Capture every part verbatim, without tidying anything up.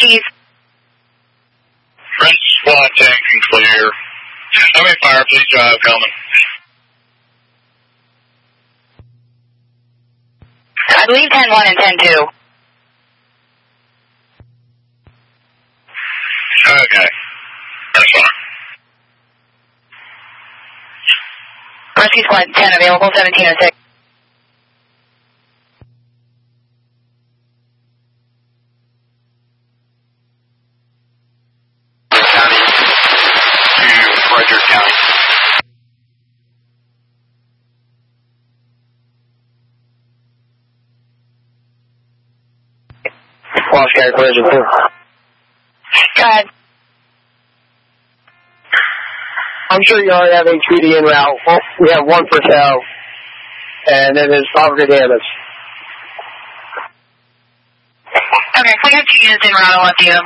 Keys. French squad tank and clear. How many fire police do I have coming? I believe ten one and ten two. Okay. That's fine. Rescue Squad ten available, seventeen oh six. County to Frederick County. Lost County collision too. Go ahead. I'm sure you already have H P D en route. Well, we have one for sale, and then there's property damage. Okay, so we have two units en route, I'll update them.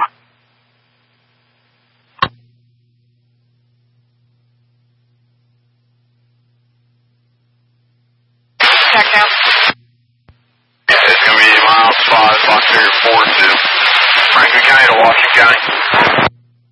Check out. It's going to be miles five, Fox Figure four two. Franklin County to Washington County.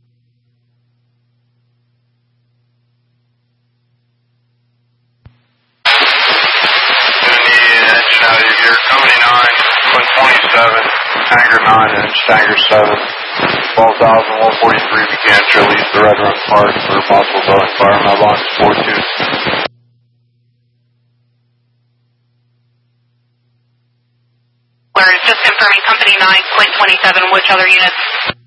Company nine, Twin twenty-seven, Tanker nine and Stanger seven, twelve thousand one forty-three began to release the Red Run Park for possible building fire. My box four two. Where it's just confirming Company nine, Twin twenty-seven, which other units?